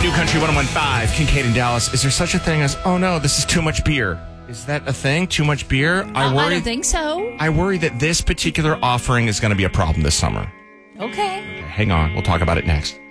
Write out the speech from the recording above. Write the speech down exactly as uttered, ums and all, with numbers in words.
New Country one oh one point five, Kincaid in Dallas. Is there such a thing as, oh no, this is too much beer? Is that a thing? Too much beer? I, worry, I don't think so. I worry that this particular offering is going to be a problem this summer. Okay. Okay, hang on. We'll talk about it next.